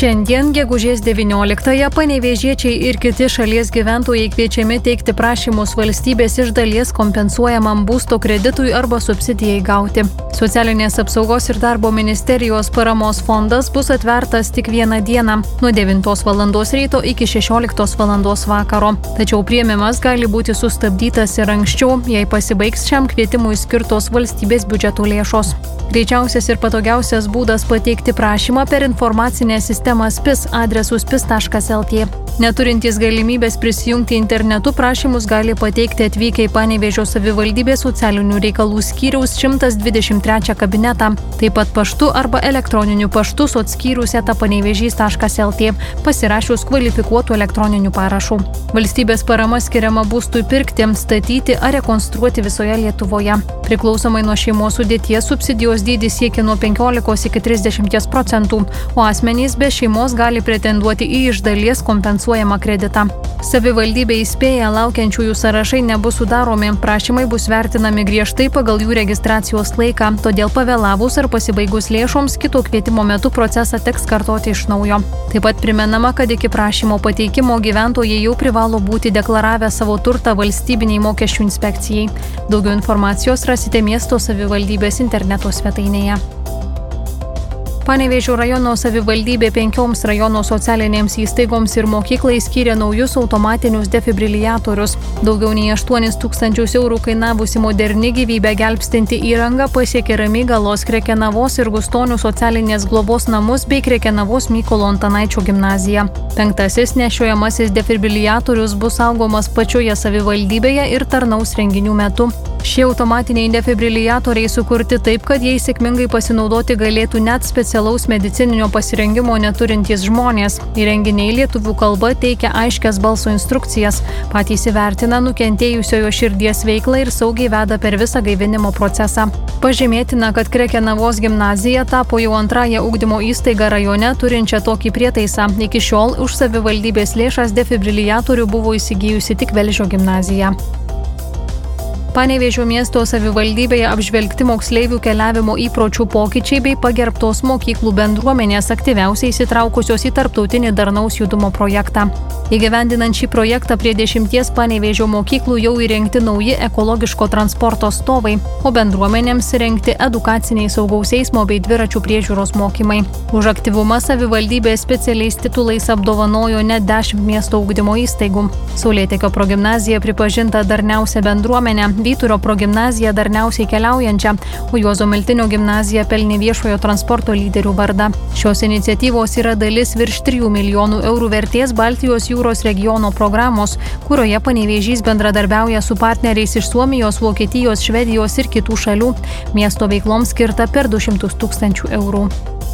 Šiandien, gegužės 19-ąją, panevėžiečiai ir kiti šalies gyventojai kviečiami teikti prašymus valstybės iš dalies kompensuojamam būsto kreditui arba subsidijai gauti. Socialinės apsaugos ir darbo ministerijos paramos fondas bus atvertas tik vieną dieną, nuo 9 val. Ryto iki 16 val. Vakaro. Tačiau priėmimas gali būti sustabdytas ir anksčiau, jei pasibaigs šiam kvietimui skirtos valstybės biudžeto lėšos. Greičiausias ir patogiausias būdas pateikti prašymą per informacinę sistemą SPIS adresu spis.lt. Neturintys galimybės prisijungti internetu prašymus gali pateikti atvykę į Panevėžio savivaldybės socialinių reikalų skyriaus 123 kabinetą, taip pat paštu arba elektroniniu paštu soc@panevėžys.lt pasirašius kvalifikuotų elektroninių parašų. Valstybės parama skiriama būstui pirkti, statyti ar rekonstruoti visoje Lietuvoje. Priklausomai nuo šeimos sudėties subsidijos dydis siekia nuo 15 iki 30%, o asmenys be šeimos gali pretenduoti į iš dalies kompensuojamą kreditą. Savivaldybė įspėja, laukiančiųjų sąrašai nebus sudaromi, prašymai bus vertinami griežtai pagal jų registracijos laiką, todėl pavėlavus ar pasibaigus lėšoms kito kvietimo metu procesą teks kartoti iš naujo. Taip pat primenama, kad iki prašymo pateikimo gyventojai jau privalo būti deklaravę savo turtą valstybiniai mokesčių inspekcijai. Daugiau informacijos rasite miesto savivaldybės interneto svetainėje. Panevėžio rajono savivaldybė 5 rajono socialinėms įstaigoms ir mokyklai skyrė naujus automatinius defibriliatorius. Daugiau nei 8 000 eurų kainavusi moderni gyvybę gelbstinti įranga pasiekė Ramygalos, Krekenavos ir Gustonių socialinės globos namus bei Krekenavos Mykolo Antanaičio gimnaziją. 5. nešiojamasis defibriliatorius bus saugomas pačioje savivaldybėje ir tarnaus renginių metu. Šie automatiniai defibriliatoriai sukurti taip, kad jais sėkmingai pasinaudoti galėtų net specialaus medicininio pasirengimo neturintys žmonės. Įrenginiai lietuvių kalba teikia aiškias balso instrukcijas, patys įvertina nukentėjusiojo širdies veiklą ir saugiai veda per visą gaivinimo procesą. Pažymėtina, kad Krekenavos gimnazija tapo jau antrąją ugdymo įstaigą rajone turinčią tokį prietaisą. Iki šiol už savivaldybės lėšas defibriliatorių buvo įsigijusi tik Velžio gimnazija. Panevėžio miesto savivaldybėje apžvelgti moksleivių keliavimo įpročių pokyčiai bei pagerbtos mokyklų bendruomenės aktyviausiai įsitraukusios į tarptautinį darnaus judumo projektą. Įgyvendinant šį projektą prie 10 Panevėžio mokyklų jau įrengti nauji ekologiško transporto stovai, o bendruomenėms įrengti edukaciniai saugaus eismo bei dviračių priežiūros mokymai. Už aktyvumą savivaldybė specialiais titulais apdovanojo net 10 miesto ugdymo įstaigų. Saulėtekio progimnazija pripažinta darniausia bendruomenė, Vyturio progimnazija darniausiai keliaujančia, o Juozo Miltinio gimnazija pelnė viešojo transporto lyderių vardą. Šios iniciatyvos yra dalis virš 3 milijonų eurų vertės Baltijos jūros regiono programos, kurioje Panevėžys bendradarbiauja su partneriais iš Suomijos, Vokietijos, Švedijos ir kitų šalių. Miesto veikloms skirta per 200 000 eurų.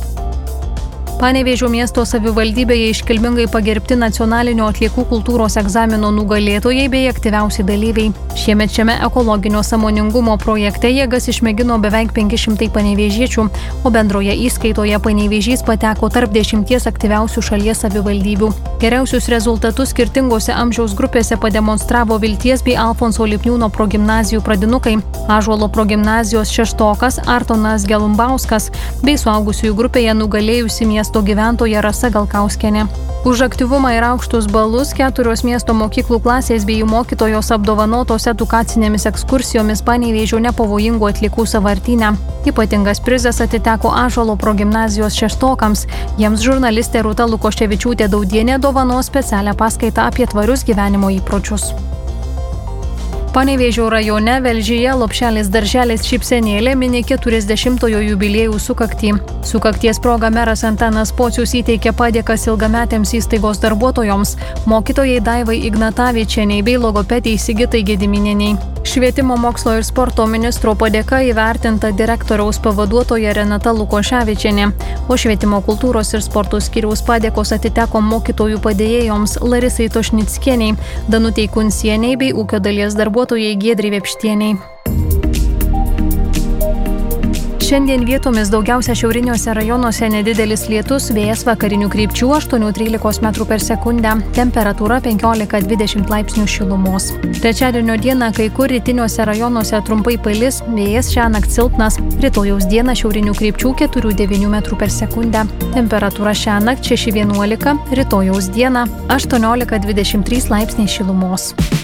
Panevėžio miesto savivaldybėje iškilmingai pagerbti nacionalinio atliekų kultūros egzamino nugalėtojai bei aktyviausi dalyviai. Šiemet šiame ekologinio sąmoningumo projekte jėgas išmėgino beveik 500 panevėžiečių, o bendroje įskaitoje Panevėžys pateko tarp 10 aktyviausių šalies savivaldybių. Geriausius rezultatus skirtingose amžiaus grupėse pademonstravo Vilties bei Alfonso Lipniūno progimnazijų pradinukai, Ąžuolo progimnazijos šeštokas Artonas Gelumbauskas bei suaugusiųjų grupėje nugalėjusi miesto gyventoja Rasa Galkauskienė. Už aktyvumą ir aukštus balus 4 miesto mokyklų klasės bei jų mokytojos apdovanotos edukacinėmis ekskursijomis Panevėžio nepavojingų atliekų sąvartyne. Ypatingas prizas atiteko Ąžuolo progimnazijos šeštokams. Jiems žurnalistė Rūta Lukoševičiūtė Daudienė dovanos specialią paskaitą apie tvarius gyvenimo įpročius. Panevėžio rajone Velžyje Lopšelis darželis Šypsenėlė mini 40-ojo jubiliejų sukaktį. Sukakties proga meras Antanas Pocius įteikė padėkas ilgametėms įstaigos darbuotojoms, mokytojai Daivai Ignatavičienei bei logopedei Sigitai Gediminienei. Švietimo mokslo ir sporto ministro padėka įvertinta direktoriaus pavaduotoja Renata Lukoševičienė, o švietimo kultūros ir sporto skyriaus padėkos atiteko mokytojų padėjėjoms Larisai Tošnickienei, Danutei Kunsienei bei ūkio dalies darbuotojai Giedrai Vepštienei. Šiandien vietomis daugiausia šiauriniuose rajonuose nedidelis lietus, vėjas vakarinių krypčių 8–13 m/s, temperatūra 15–20 laipsnių šilumos. Trečiadienio dieną kai kur rytiniuose rajonuose trumpai palis, vėjas šiąnakt silpnas, rytojaus dieną šiaurinių krypčių 4–9 m/s, temperatūra šiąnakt 6–11, rytojaus dieną 18–23 laipsniai šilumos.